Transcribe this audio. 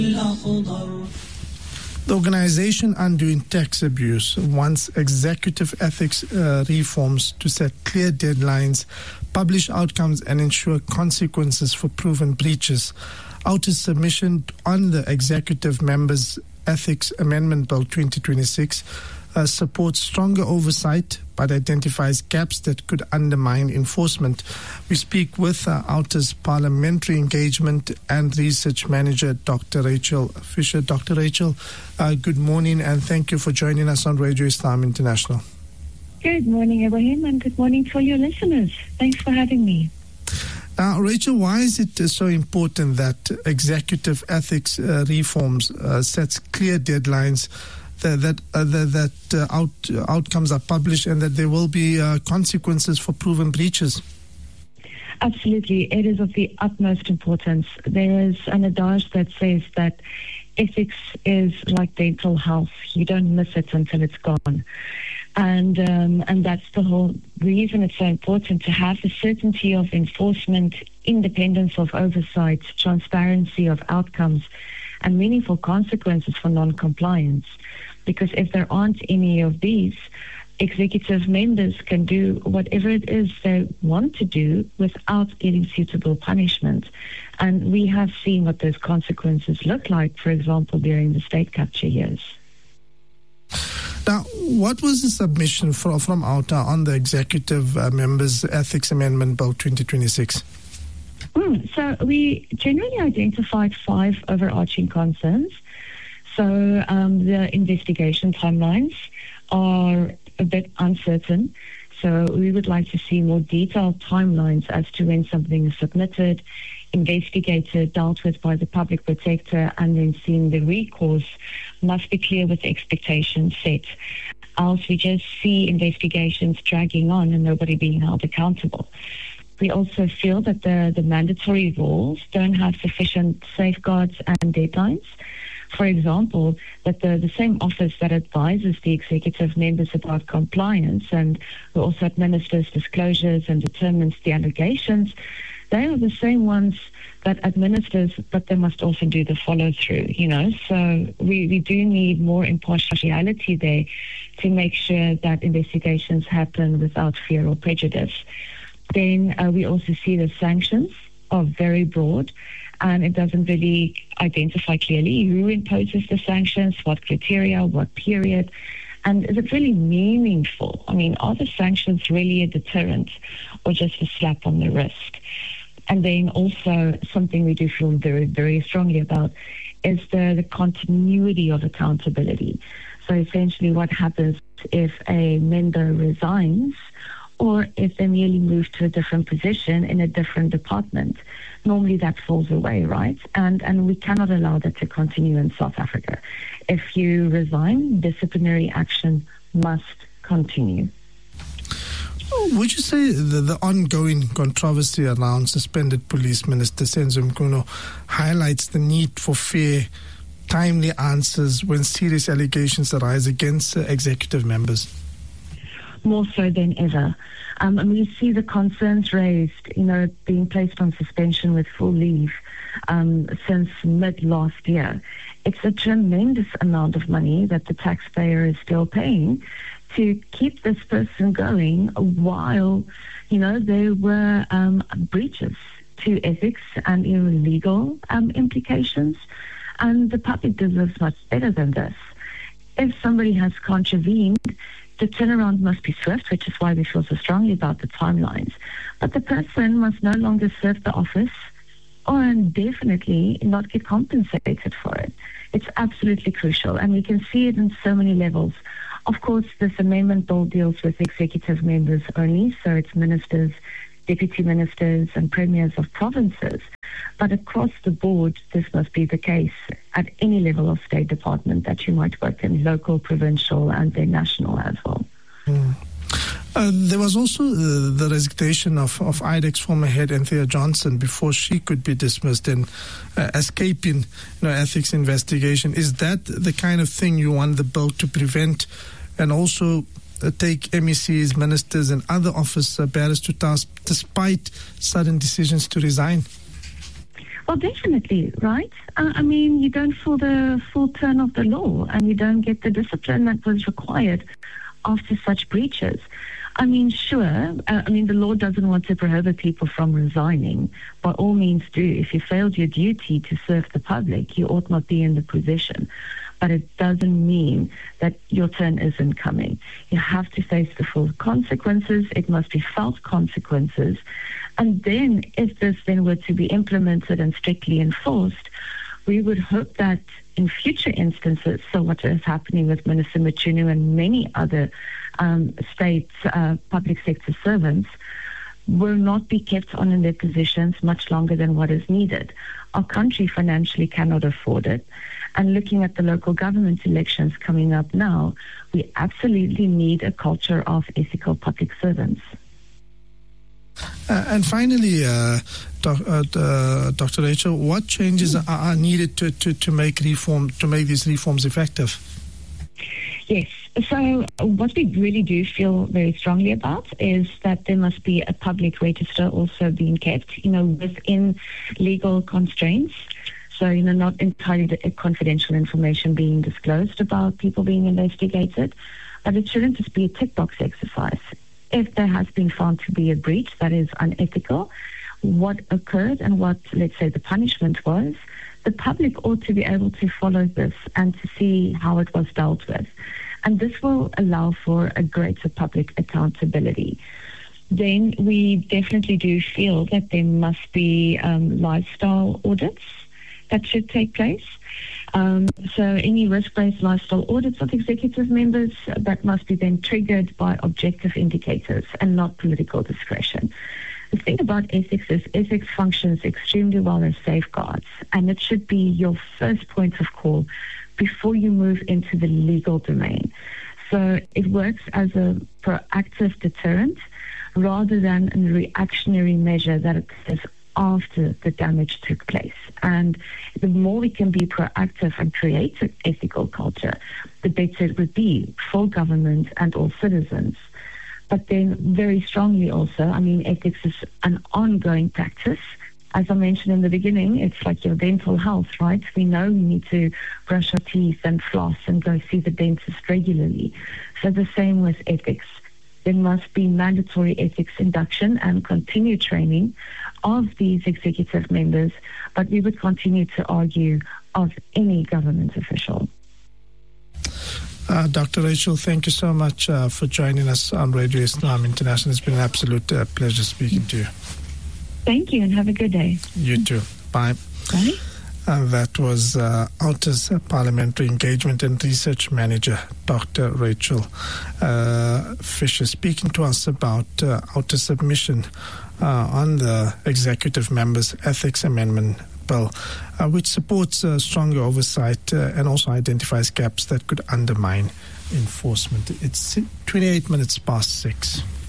The organization Undoing Tax Abuse wants executive ethics reforms to set clear deadlines, publish outcomes, and ensure consequences for proven breaches. OUTA's submission on the Executive Members' Ethics Amendment Bill 2026 supports stronger oversight but identifies gaps that could undermine enforcement. We speak with OUTA's Parliamentary Engagement and Research Manager, Dr. Rachel Fisher. Dr. Rachel, good morning and thank you for joining us on Radio Islam International. Good morning, Ibrahim, and good morning to all your listeners. Thanks for having me. Now, Rachel, why is it so important that executive ethics reforms sets clear deadlines, that outcomes are published, and that there will be consequences for proven breaches? Absolutely. It is of the utmost importance. There is an adage that says that ethics is like dental health. You don't miss it until it's gone. And that's the whole reason it's so important to have the certainty of enforcement, independence of oversight, transparency of outcomes, and meaningful consequences for non-compliance. Because if there aren't any of these, executive members can do whatever it is they want to do without getting suitable punishment. And we have seen what those consequences look like, for example, during the state capture years. Now, what was the submission from OUTA on the Executive Members' Ethics Amendment Bill 2026? So we generally identified 5 overarching concerns. So the investigation timelines are a bit uncertain. So we would like to see more detailed timelines as to when something is submitted, investigated, dealt with by the public protector, and then seeing the recourse must be clear with expectations set. Else we just see investigations dragging on and nobody being held accountable. We also feel that the mandatory rules don't have sufficient safeguards and deadlines. For example, that the same office that advises the executive members about compliance and who also administers disclosures and determines the allegations, they are the same ones that administers, but they must also do the follow-through, So we do need more impartiality there to make sure that investigations happen without fear or prejudice. Then we also see the sanctions are very broad, and it doesn't really identify clearly who imposes the sanctions, what criteria, what period, and is it really meaningful? I mean, are the sanctions really a deterrent or just a slap on the wrist? And then also something we do feel very, very strongly about is the continuity of accountability. So essentially what happens if a member resigns or if they merely move to a different position in a different department. Normally that falls away, right? And we cannot allow that to continue in South Africa. If you resign, disciplinary action must continue. Would you say the ongoing controversy around suspended Police Minister Senzo Mchunu highlights the need for fair, timely answers when serious allegations arise against executive members? More so than ever. And we see the concerns raised, being placed on suspension with full leave since mid-last year. It's a tremendous amount of money that the taxpayer is still paying to keep this person going while, there were breaches to ethics and legal implications. And the public deserves much better than this. If somebody has contravened, the turnaround must be swift, which is why we feel so strongly about the timelines. But the person must no longer serve the office or definitely not get compensated for it. It's absolutely crucial, and we can see it in so many levels. Of course, this amendment bill deals with executive members only, so it's ministers, deputy ministers, and premiers of provinces. But across the board, this must be the case at any level of State Department that you might work in, local, provincial, and then national as well. There was also the resignation of IDEX former head Anthea Johnson before she could be dismissed and escaping ethics investigation. Is that the kind of thing you want the bill to prevent, and also take MECs, ministers and other office bearers to task despite sudden decisions to resign? Well, definitely, right? I mean, you don't feel the full turn of the law, and you don't get the discipline that was required after such breaches. I mean, sure, the law doesn't want to prohibit people from resigning. By all means do. If you failed your duty to serve the public, you ought not be in the position. But it doesn't mean that your turn isn't coming. You have to face the full consequences. It must be felt consequences. And then, if this then were to be implemented and strictly enforced, we would hope that in future instances, so what is happening with Minister Mchunu and many other state public sector servants, will not be kept on in their positions much longer than what is needed. Our country financially cannot afford it. And looking at the local government elections coming up now, we absolutely need a culture of ethical public servants. And finally, Dr. Rachel, what changes are needed to make these reforms effective? Yes. So what we really do feel very strongly about is that there must be a public register also being kept, within legal constraints. So, not entirely confidential information being disclosed about people being investigated, but it shouldn't just be a tick box exercise. If there has been found to be a breach that is unethical, what occurred and what, let's say, the punishment was, the public ought to be able to follow this and to see how it was dealt with. And this will allow for a greater public accountability. Then we definitely do feel that there must be lifestyle audits that should take place. So any risk-based lifestyle audits of executive members, that must be then triggered by objective indicators and not political discretion. The thing about ethics is ethics functions extremely well as safeguards, and it should be your first point of call before you move into the legal domain. So it works as a proactive deterrent rather than a reactionary measure that occurs after the damage took place. And the more we can be proactive and create an ethical culture, the better it would be for government and all citizens. But then very strongly also, ethics is an ongoing practice. As I mentioned in the beginning, it's like your dental health, right? We know we need to brush our teeth and floss and go see the dentist regularly. So the same with ethics. There must be mandatory ethics induction and continued training of these executive members, but we would continue to argue of any government official. Dr. Rachel, thank you so much for joining us on Radio Islam International. It's been an absolute pleasure speaking to you. Thank you, and have a good day. You too. Bye. Bye. That was Outer's Parliamentary Engagement and Research Manager, Dr. Rachel Fisher, speaking to us about Outer's submission on the Executive Members' Ethics Amendment Bill, which supports stronger oversight and also identifies gaps that could undermine enforcement. It's 28 minutes past 6.